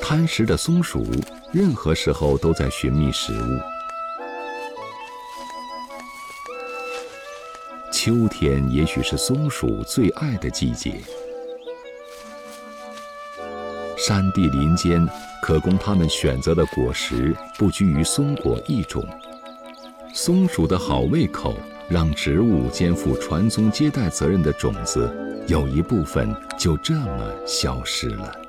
贪食的松鼠任何时候都在寻觅食物。秋天也许是松鼠最爱的季节。山地林间可供它们选择的果实不拘于松果一种。松鼠的好胃口让植物肩负传宗接代责任的种子有一部分就这么消失了。